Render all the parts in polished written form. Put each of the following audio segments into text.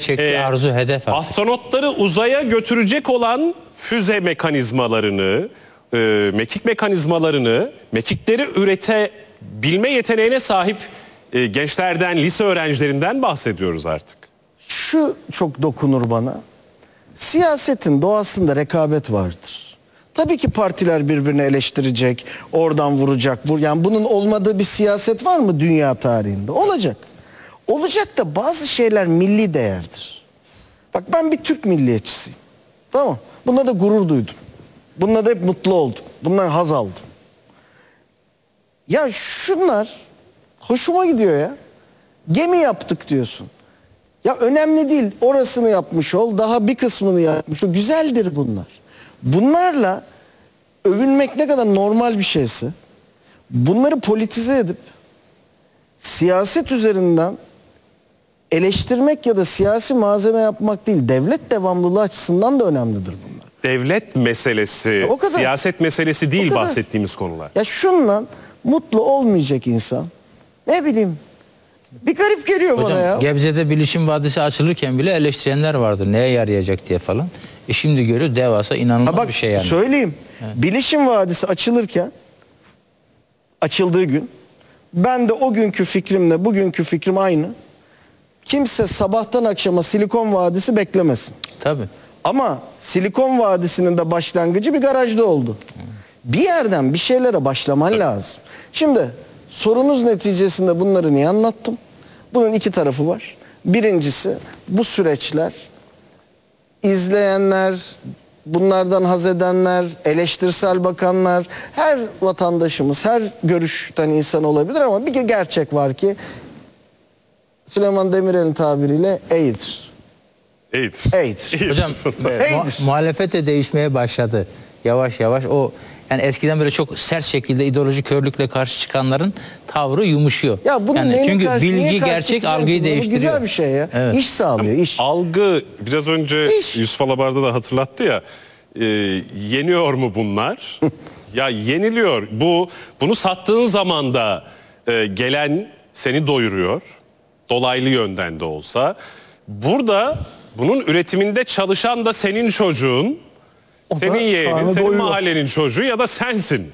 çektiği arzu hedef. Astronotları uzaya götürecek olan füze mekanizmalarını, mekik mekanizmalarını, mekikleri üretebilme yeteneğine sahip gençlerden, lise öğrencilerinden bahsediyoruz artık. Şu çok dokunur bana. Siyasetin doğasında rekabet vardır. Tabii ki partiler birbirini eleştirecek, oradan vuracak. Yani bunun olmadığı bir siyaset var mı dünya tarihinde? Olacak. Olacak da bazı şeyler milli değerdir. Bak ben bir Türk milliyetçisiyim. Tamam. Bunda da gurur duydum. Bununla da hep mutlu oldum. Bundan haz aldım. Ya şunlar hoşuma gidiyor ya. Gemi yaptık diyorsun. Ya önemli değil. Orasını yapmış ol. Daha bir kısmını yapmış ol. Güzeldir bunlar. Bunlarla övünmek ne kadar normal bir şeyse bunları politize edip siyaset üzerinden eleştirmek ya da siyasi malzeme yapmak değil, devlet devamlılığı açısından da önemlidir bunlar. Devlet meselesi, o kadar. Siyaset meselesi değil O kadar. bahsettiğimiz konular. Ya şunla mutlu olmayacak insan, ne bileyim, bir garip geliyor Hocam, bana ya. Gebze'de Bilişim Vadisi açılırken bile eleştirenler vardı. Neye yarayacak diye falan. Şimdi görüyoruz, devasa inanılmaz Bak, bir şey yani. Söyleyeyim. Evet. Bilişim Vadisi açılırken, açıldığı gün, ben de o günkü fikrimle bugünkü fikrim aynı. Kimse sabahtan akşama Silikon Vadisi beklemesin. Tabii. Ama Silikon Vadisi'nin de başlangıcı bir garajda oldu. Bir yerden bir şeylere başlaman lazım. Şimdi sorunuz neticesinde bunları niye anlattım? Bunun iki tarafı var. Birincisi, bu süreçler izleyenler, bunlardan haz edenler, eleştirsel bakanlar, her vatandaşımız, her görüşten insan olabilir ama bir gerçek var ki Süleyman Demirel'in tabiriyle eğidir. Eğidir. Hocam muhalefet de değişmeye başladı. Yavaş yavaş o, yani eskiden böyle çok sert şekilde ideolojik körlükle karşı çıkanların tavrı yumuşuyor. Ya bunun yani çünkü bilgi gerçek çıkacaksın? algıyı Bu değiştiriyor. güzel bir şey ya. Evet. İş sağlıyor, iş. Algı, biraz önce Yusuf Alabar'da da hatırlattı ya, yeniyor mu bunlar? Ya yeniliyor. Bunu sattığın zaman da gelen seni doyuruyor. Dolaylı yönden de olsa. Burada bunun üretiminde çalışan da senin çocuğun, senin yeğenin, senin mahallenin çocuğu ya da sensin.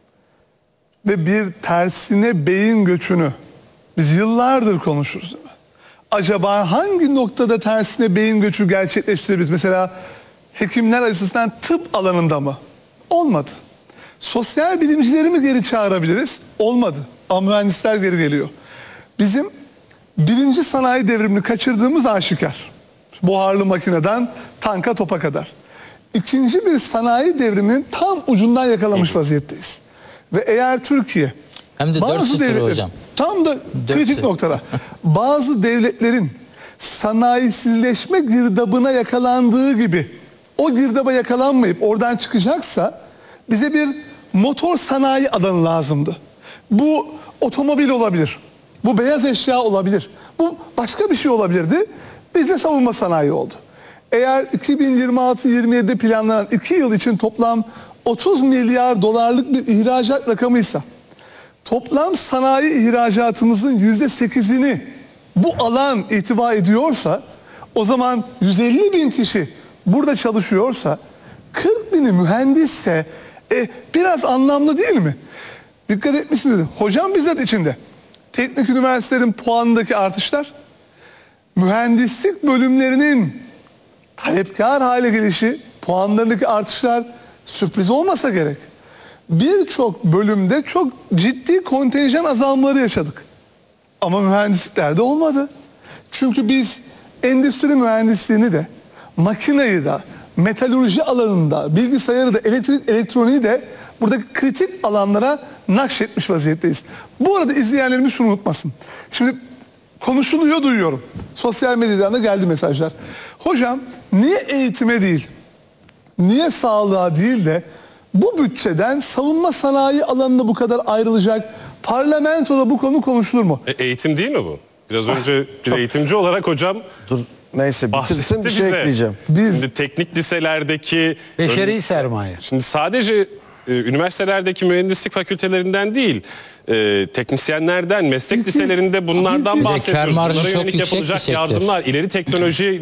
Ve bir tersine beyin göçünü biz yıllardır konuşuruz. Değil mi? Acaba hangi noktada tersine beyin göçü gerçekleştirebiliriz? Mesela hekimler açısından tıp alanında mı? Olmadı. Sosyal bilimcileri mi geri çağırabiliriz? Olmadı. Ama mühendisler geri geliyor. Bizim birinci sanayi devrimini kaçırdığımız aşikar. Buharlı makineden tanka topa kadar. İkinci bir sanayi devriminin tam ucundan yakalamış vaziyetteyiz. Ve eğer Türkiye hem de 4-0 hocam. Tam da kritik noktada. Bazı devletlerin sanayisizleşme girdabına yakalandığı gibi o girdaba yakalanmayıp oradan çıkacaksa bize bir motor sanayi alanı lazımdı. Bu otomobil olabilir. Bu beyaz eşya olabilir. Bu başka bir şey olabilirdi. Bizde savunma sanayi oldu. Eğer 2026-27'de planlanan 2 yıl için toplam 30 milyar dolarlık bir ihracat rakamıysa, toplam sanayi ihracatımızın %8'ini bu alan ihtiva ediyorsa, o zaman 150 bin kişi burada çalışıyorsa, 40 bini mühendisse biraz anlamlı değil mi? Dikkat etmişsiniz. Hocam bizzat içinde. Teknik üniversitelerin puanındaki artışlar, mühendislik bölümlerinin talepkar hale gelişi, puanlarındaki artışlar sürpriz olmasa gerek. Birçok bölümde çok ciddi kontenjan azalmaları yaşadık. Ama mühendisliklerde olmadı. Çünkü biz endüstri mühendisliğini de, makineyi de, metalurji alanında, bilgisayarı da, elektrik, elektroniği de buradaki kritik alanlara nakşetmiş vaziyetteyiz. Bu arada izleyenlerimiz şunu unutmasın. Şimdi konuşuluyor, duyuyorum. Sosyal medyadan da geldi mesajlar. Hocam niye eğitime değil, niye sağlığa değil de bu bütçeden savunma sanayi alanında bu kadar ayrılacak, parlamentoda bu konu konuşulur mu? Eğitim değil mi bu? Biraz önce bir eğitimci olarak hocam Dur neyse bitirsin, bir şey bize. ekleyeceğim. Şimdi teknik liselerdeki beşeri sermaye. Şimdi sadece üniversitelerdeki mühendislik fakültelerinden değil, teknisyenlerden, meslek liselerinde bunlardan bahsediyoruz. Kâr marjı Bunlara çok yönelik yüksek bir yapılacak sektör. yardımlar, ileri teknoloji